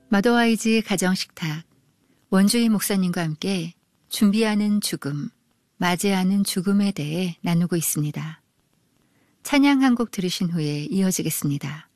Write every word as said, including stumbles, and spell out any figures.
마더와이즈 가정식탁 원주희 목사님과 함께 준비하는 죽음, 맞이하는 죽음에 대해 나누고 있습니다. 찬양 한 곡 들으신 후에 이어지겠습니다.